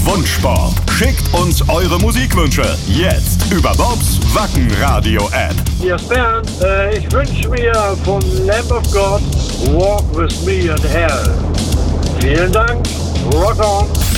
Wunschsport. Schickt uns eure Musikwünsche jetzt über Bobs Wacken-Radio-App. Hier ist Bernd. Ich wünsche mir von Lamb of God Walk With Me in Hell. Vielen Dank. Rock on.